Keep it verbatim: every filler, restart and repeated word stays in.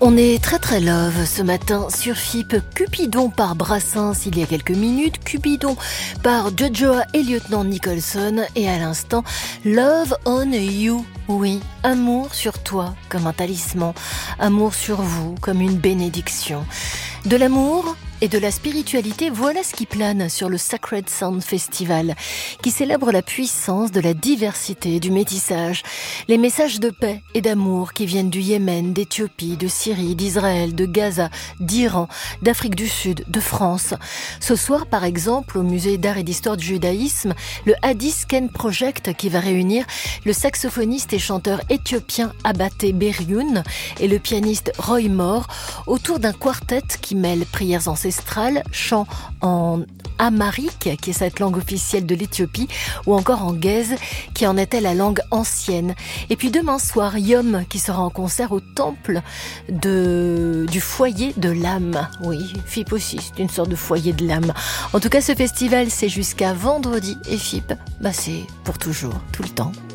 On est très très love ce matin sur F I P. Cupidon par Brassens il y a quelques minutes, Cupidon par Jojoa et Lieutenant Nicholson, et à l'instant Love on You. Oui, amour sur toi comme un talisman, amour sur vous comme une bénédiction. De l'amour et de la spiritualité, voilà ce qui plane sur le Sacred Sound Festival, qui célèbre la puissance de la diversité, du métissage, les messages de paix et d'amour qui viennent du Yémen, d'Éthiopie, de Syrie, d'Israël, de Gaza, d'Iran, d'Afrique du Sud, de France. Ce soir, par exemple, au musée d'art et d'histoire du judaïsme, le Hadith Ken Project qui va réunir le saxophoniste et chanteur éthiopien Abaté Berioun et le pianiste Roy Moore autour d'un quartet qui mêle prières ancestrales, chant en amharique, qui est cette langue officielle de l'Éthiopie, ou encore en guèze, qui en était la langue ancienne. Et puis demain soir, Yom, qui sera en concert au temple de, du foyer de l'âme. Oui, F I P aussi, c'est une sorte de foyer de l'âme. En tout cas, ce festival, c'est jusqu'à vendredi, et F I P, bah c'est pour toujours, tout le temps.